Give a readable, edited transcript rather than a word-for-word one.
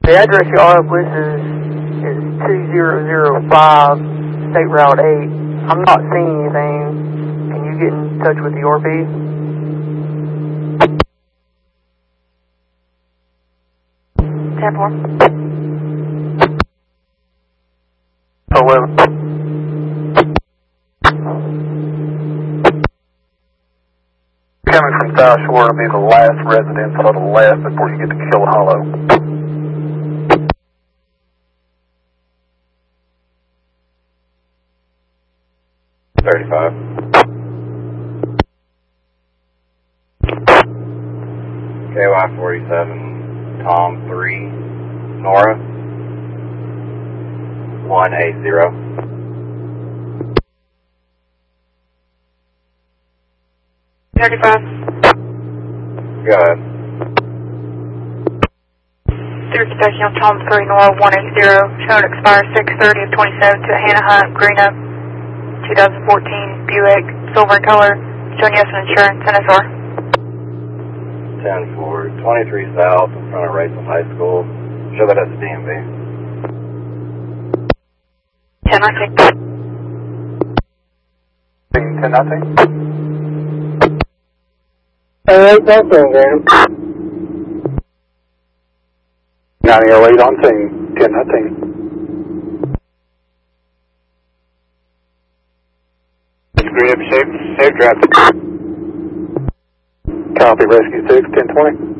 The address y'all have listed is 2005 State Route 8. I'm not seeing anything. Can you get in touch with the RP? Tab 4. 11. Coming from South Shore will be the last residence on the left before you get to Kill Hollow. KY47, Tom 3, Nora, 180. $35. Go ahead. Through station on Tom 3, Nora 180, shown expires 6/30 of 27 to Hannah Hunt, Greenup, 2014 Buick, silver in color, showing yes on insurance, NSR. 10-4, 23 South in front of Racel High School. Show that as a DMV. 10-19. 10-0. That's okay. 908 on scene, 10-0. Greenup, safe traffic. Copy, Rescue 6, 1020.